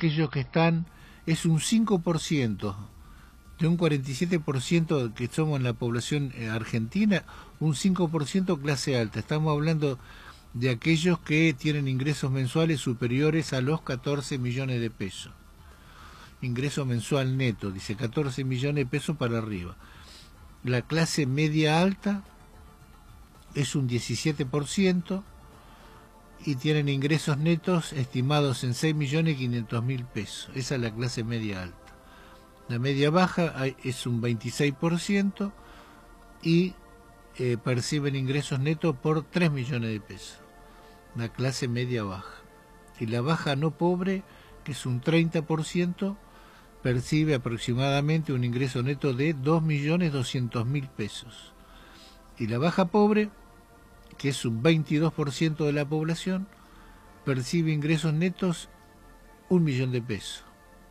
aquellos que están, es un 5%, de un 47% que somos en la población argentina, un 5% clase alta. Estamos hablando de aquellos que tienen ingresos mensuales superiores a los 14 millones de pesos. Ingreso mensual neto, dice 14 millones de pesos para arriba. La clase media alta es un 17% y tienen ingresos netos estimados en 6.500.000 pesos. Esa es la clase media alta. La media baja es un 26% y perciben ingresos netos por 3 millones de pesos. La clase media baja. Y la baja no pobre, que es un 30%, percibe aproximadamente un ingreso neto de 2.200.000 pesos. Y la baja pobre, que es un 22% de la población, percibe ingresos netos 1 millón de pesos.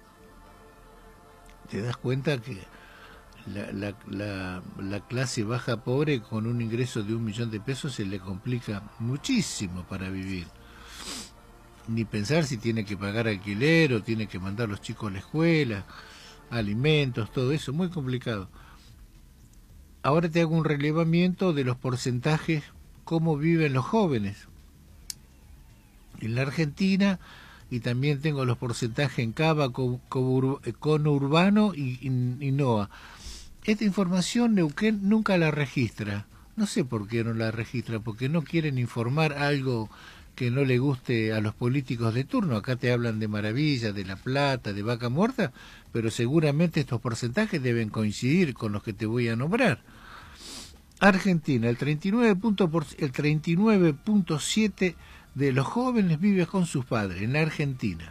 Te das cuenta que la clase baja pobre con un ingreso de 1 millón de pesos se le complica muchísimo para vivir. Ni pensar si tiene que pagar alquiler o tiene que mandar a los chicos a la escuela, alimentos, todo eso, muy complicado. Ahora te hago un relevamiento de los porcentajes, cómo viven los jóvenes en la Argentina, y también tengo los porcentajes en Cava, conurbano y NOA. Esta información Neuquén nunca la registra. No sé por qué no la registra, porque no quieren informar algo que no le guste a los políticos de turno. Acá te hablan de Maravilla, de La Plata, de Vaca Muerta, pero seguramente estos porcentajes deben coincidir con los que te voy a nombrar. Argentina, el 39.7% de los jóvenes vive con sus padres en la Argentina.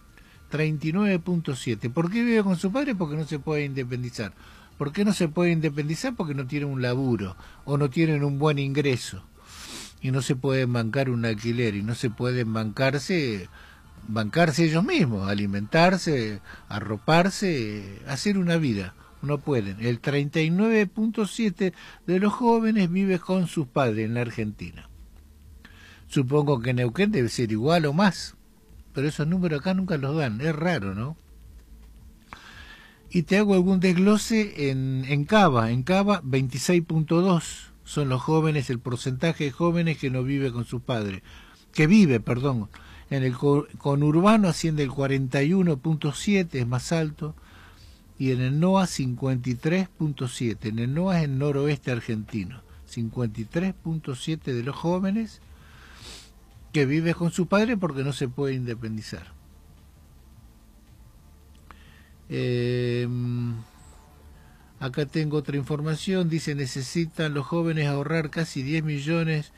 39.7%. ¿Por qué vive con sus padres? Porque no se puede independizar. ¿Por qué no se puede independizar? Porque no tienen un laburo o no tienen un buen ingreso y no se pueden bancar un alquiler y no se pueden bancarse ellos mismos, alimentarse, arroparse, hacer una vida. No pueden. El 39.7% de los jóvenes vive con sus padres en la Argentina. Supongo que en Neuquén debe ser igual o más, pero esos números acá nunca los dan, es raro, ¿no? Y te hago algún desglose en Cava. En Cava 26.2% son los jóvenes, el porcentaje de jóvenes que no vive con sus padres, que vive, perdón. En el conurbano asciende el 41.7%, es más alto, y en el NOA 53.7%. En el NOA es el noroeste argentino. 53.7% de los jóvenes que vive con su padre porque no se puede independizar. Acá tengo otra información, dice necesitan los jóvenes ahorrar casi 10 millones,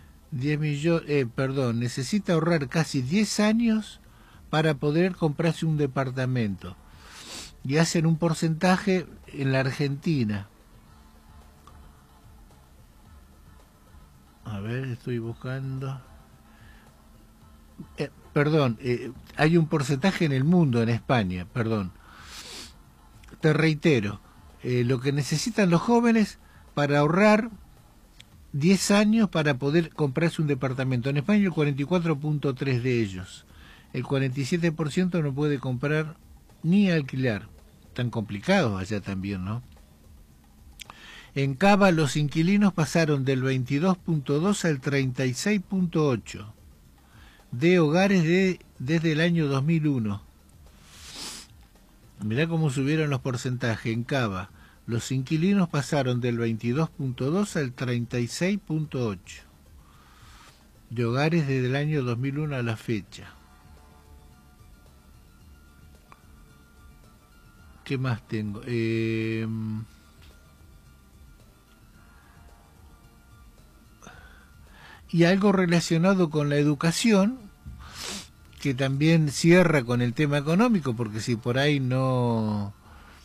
necesita ahorrar casi 10 años para poder comprarse un departamento. Y hacen un porcentaje en la Argentina. A ver, estoy buscando. Hay un porcentaje en el mundo, en España, perdón. Te reitero, lo que necesitan los jóvenes para ahorrar 10 años para poder comprarse un departamento. En España el 44.3% de ellos. El 47% no puede comprar ni alquilar. Tan complicados allá también, ¿no? En Cava los inquilinos pasaron del 22.2 al 36.8 de hogares desde el año 2001. Mirá cómo subieron los porcentajes. En Cava los inquilinos pasaron del 22.2 al 36.8 de hogares desde el año 2001 a la fecha. ¿Qué más tengo? Y algo relacionado con la educación, que también cierra con el tema económico, porque si por ahí no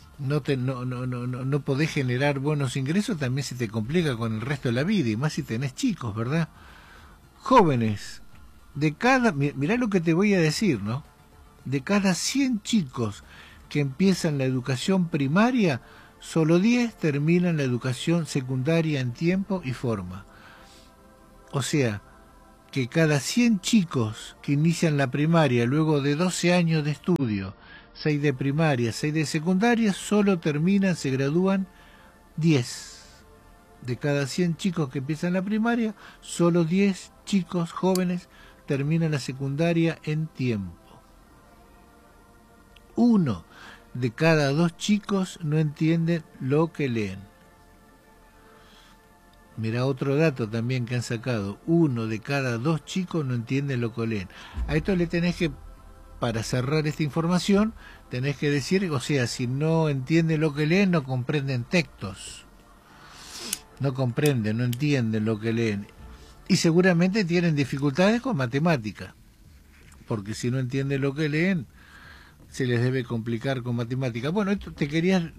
podés generar buenos ingresos, también se te complica con el resto de la vida, y más si tenés chicos, ¿verdad? Jóvenes, mirá lo que te voy a decir, ¿no? De cada 100 chicos que empiezan la educación primaria, solo 10 terminan la educación secundaria en tiempo y forma. O sea, que cada 100 chicos que inician la primaria luego de 12 años de estudio, 6 de primaria, 6 de secundaria, solo terminan, se gradúan 10. De cada 100 chicos que empiezan la primaria, solo 10 chicos jóvenes terminan la secundaria en tiempo. 1 de cada 2 chicos no entienden lo que leen. Mira otro dato también que han sacado. 1 de cada 2 chicos no entiende lo que leen. A esto le tenés que, para cerrar esta información, tenés que decir, o sea, si no entienden lo que leen, no comprenden textos. No comprenden, no entienden lo que leen. Y seguramente tienen dificultades con matemática. Porque si no entienden lo que leen, se les debe complicar con matemática. Bueno, esto te quería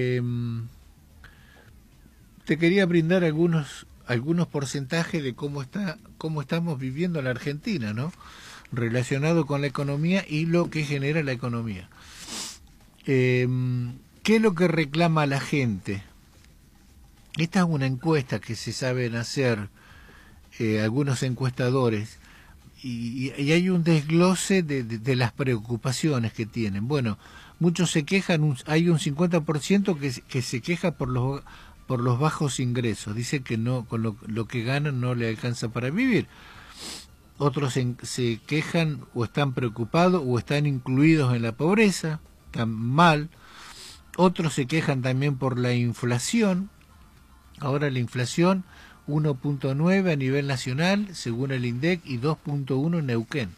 brindar algunos porcentajes de cómo estamos viviendo la Argentina, ¿no? Relacionado con la economía y lo que genera la economía. ¿Qué es lo que reclama la gente? Esta es una encuesta que se saben hacer algunos encuestadores y hay un desglose de las preocupaciones que tienen. Bueno, muchos se quejan, hay un 50% que se queja por los bajos ingresos, dice que no, con lo que ganan no le alcanza para vivir. Otros se quejan o están preocupados o están incluidos en la pobreza, están mal. Otros se quejan también por la inflación. Ahora la inflación 1.9 a nivel nacional, según el INDEC, y 2.1 en Neuquén.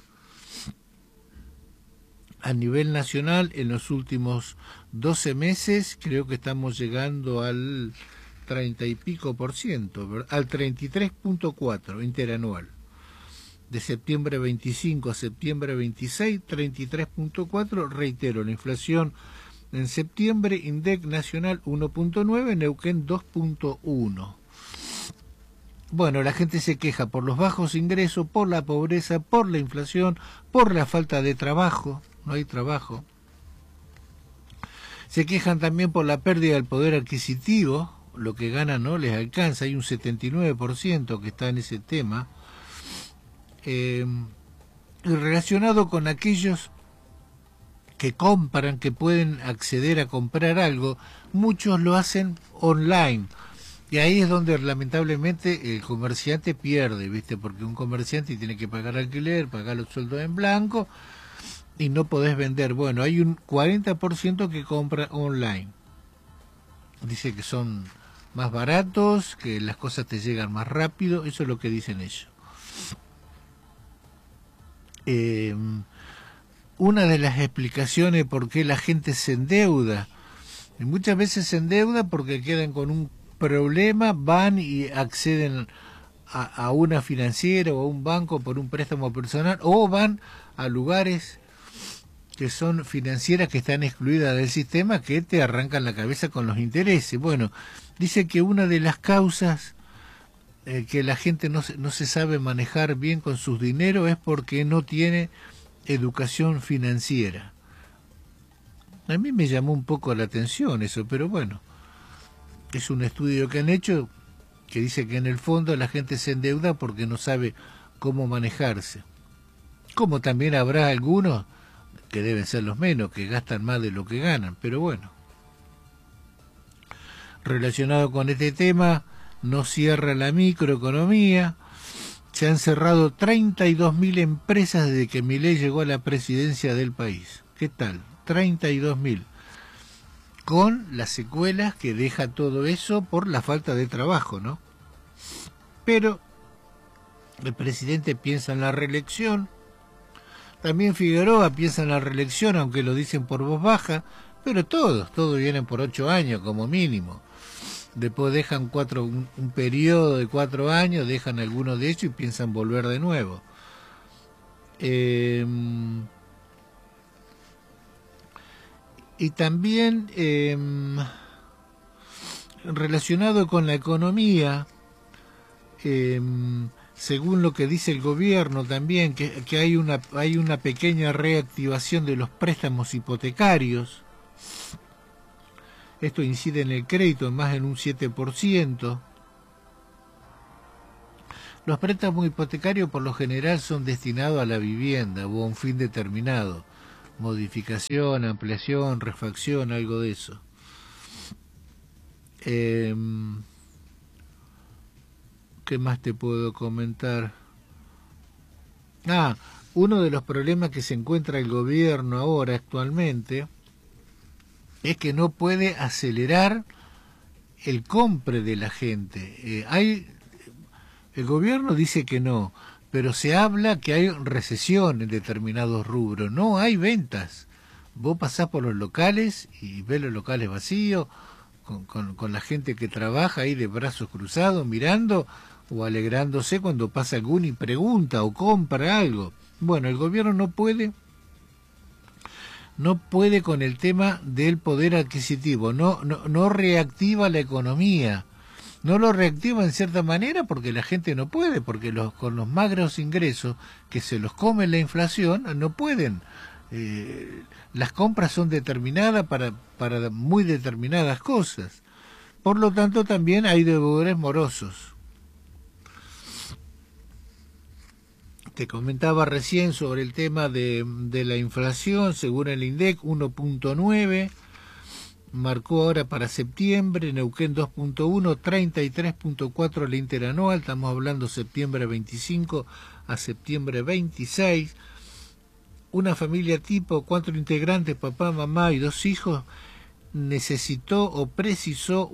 A nivel nacional, en los últimos 12 meses, creo que estamos llegando al 30 y pico por ciento, al 33.4 interanual. De septiembre 25 a septiembre 26, 33.4, reitero, la inflación en septiembre, INDEC nacional 1.9, Neuquén 2.1. Bueno, la gente se queja por los bajos ingresos, por la pobreza, por la inflación, por la falta de trabajo, no hay trabajo. Se quejan también por la pérdida del poder adquisitivo, lo que ganan no les alcanza, hay un 79% que está en ese tema. Y relacionado con aquellos que compran, que pueden acceder a comprar algo, muchos lo hacen online. Y ahí es donde lamentablemente el comerciante pierde, ¿viste? Porque un comerciante tiene que pagar alquiler, pagar los sueldos en blanco y no podés vender. Bueno, hay un 40% que compra online. Dice que son más baratos, que las cosas te llegan más rápido, eso es lo que dicen ellos. Una de las explicaciones por qué la gente se endeuda, y muchas veces se endeuda porque quedan con un problema, van y acceden a una financiera o a un banco por un préstamo personal, o van a lugares que son financieras que están excluidas del sistema, que te arrancan la cabeza con los intereses. Bueno, dice que una de las causas que la gente no se sabe manejar bien con sus dineros es porque no tiene educación financiera. A mí me llamó un poco la atención eso, pero bueno, es un estudio que han hecho que dice que en el fondo la gente se endeuda porque no sabe cómo manejarse. Como también habrá algunos, que deben ser los menos, que gastan más de lo que ganan, pero bueno. Relacionado con este tema, no cierra la microeconomía. Se han cerrado 32.000 empresas desde que Milei llegó a la presidencia del país. ¿Qué tal? 32.000. Con las secuelas que deja todo eso por la falta de trabajo, ¿no? Pero el presidente piensa en la reelección. También Figueroa piensa en la reelección, aunque lo dicen por voz baja. Pero todos vienen por 8 años como mínimo. Después dejan un periodo de 4 años, dejan algunos de ellos y piensan volver de nuevo. Y también relacionado con la economía, según lo que dice el gobierno también, que hay una pequeña reactivación de los préstamos hipotecarios. Esto incide en el crédito en más de un 7%. Los préstamos hipotecarios por lo general son destinados a la vivienda o a un fin determinado. Modificación, ampliación, refacción, algo de eso. ¿Qué más te puedo comentar? Uno de los problemas que se encuentra el gobierno ahora actualmente es que no puede acelerar el compre de la gente. El gobierno dice que no, pero se habla que hay recesión en determinados rubros. No hay ventas. Vos pasás por los locales y ves los locales vacíos, con la gente que trabaja ahí de brazos cruzados mirando o alegrándose cuando pasa alguno y pregunta o compra algo. Bueno, el gobierno no puede con el tema del poder adquisitivo, no reactiva la economía, no lo reactiva en cierta manera porque la gente no puede, porque con los magros ingresos que se los come la inflación no pueden. Las compras son determinadas para muy determinadas cosas. Por lo tanto, también hay deudores morosos. Te comentaba recién sobre el tema de la inflación, según el INDEC 1.9, marcó ahora para septiembre, Neuquén 2.1, 33.4 la interanual, estamos hablando septiembre 25 a septiembre 26. Una familia tipo, 4 integrantes, papá, mamá y 2 hijos, necesitó o precisó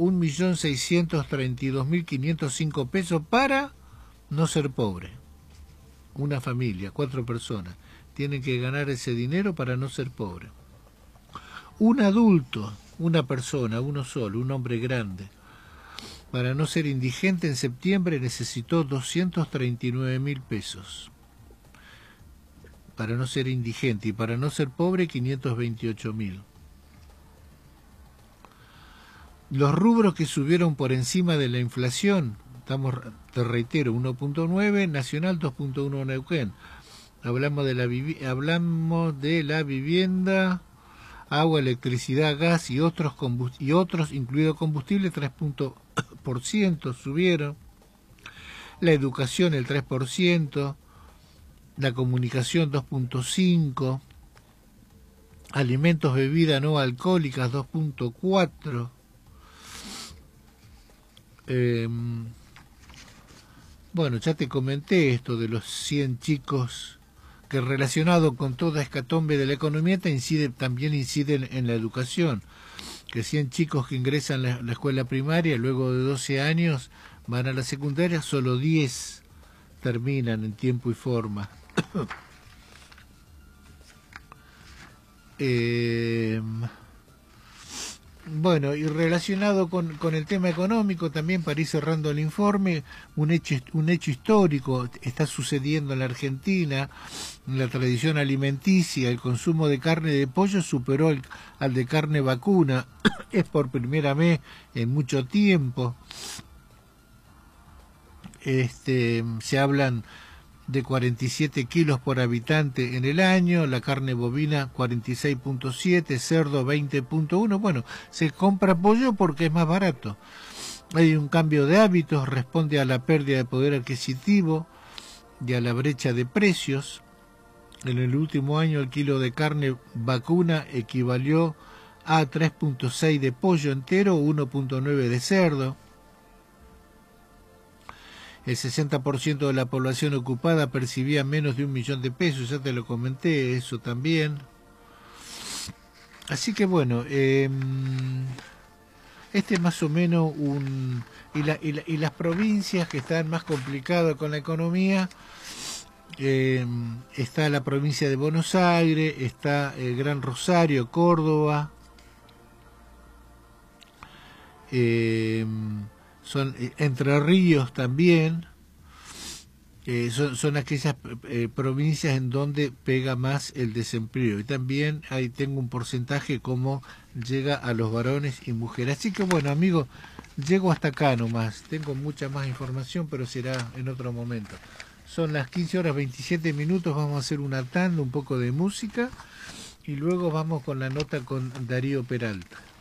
1.632.505 pesos para no ser pobre. Una familia, 4 personas, tienen que ganar ese dinero para no ser pobre. Un adulto, una persona, uno solo, un hombre grande, para no ser indigente en septiembre necesitó 239.000 pesos. Para no ser indigente y para no ser pobre 528.000. Los rubros que subieron por encima de la inflación, te reitero, 1.9 Nacional, 2.1 Neuquén. Hablamos de la vivienda, agua, electricidad, gas y otros incluido combustible, 3% subieron. La educación el 3%, la comunicación 2.5%, alimentos, bebidas no alcohólicas 2.4%. Bueno, ya te comenté esto de los 100 chicos que relacionado con toda hecatombe de la economía también inciden en la educación, que 100 chicos que ingresan a la escuela primaria luego de 12 años van a la secundaria, solo 10 terminan en tiempo y forma. Bueno, y relacionado con el tema económico, también para ir cerrando el informe, un hecho histórico está sucediendo en la Argentina. En la tradición alimenticia, el consumo de carne de pollo superó al de carne vacuna. Es por primera vez en mucho tiempo. Se hablan de 47 kilos por habitante en el año, la carne bovina 46.7, cerdo 20.1. Bueno, se compra pollo porque es más barato. Hay un cambio de hábitos, responde a la pérdida de poder adquisitivo y a la brecha de precios. En el último año el kilo de carne vacuna equivalió a 3.6 de pollo entero, 1.9 de cerdo. El 60% de la población ocupada percibía menos de 1 millón de pesos, ya te lo comenté, eso también. Así que bueno, este es más o menos y las provincias que están más complicadas con la economía, está la provincia de Buenos Aires, está el Gran Rosario, Córdoba, son Entre Ríos también, son aquellas provincias en donde pega más el desempleo, y también ahí tengo un porcentaje como llega a los varones y mujeres. Así que bueno, amigos, llego hasta acá nomás, tengo mucha más información, pero será en otro momento. Son las 15:27, vamos a hacer una tanda, un poco de música, y luego vamos con la nota con Darío Peralta.